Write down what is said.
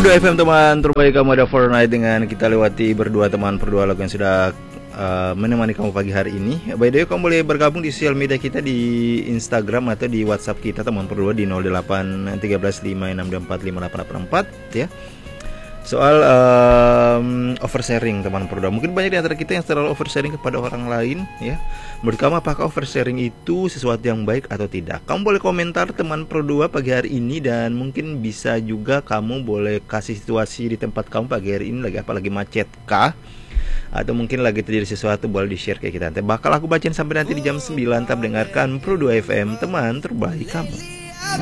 Pro 2 FM teman terbaik kamu, ada Fortnite dengan kita lewati berdua teman, berdua lagu yang sudah menemani kamu pagi hari ini. By the way, kamu boleh bergabung di sosial media kita di Instagram atau di WhatsApp kita teman berdua di 08 13 564 5884 ya. Soal oversharing teman berdua, mungkin banyak di antara kita yang terlalu oversharing kepada orang lain ya. Menurut kamu apakah oversharing itu sesuatu yang baik atau tidak? Kamu boleh komentar teman berdua pagi hari ini, dan mungkin bisa juga kamu boleh kasih situasi di tempat kamu pagi hari ini lagi apa, lagi macet kah? Atau mungkin lagi terjadi sesuatu, boleh di-share ke kita. Nanti bakal aku bacain sampai nanti di jam 9. Tetap dengarkan Pro 2 FM teman terbaik kamu.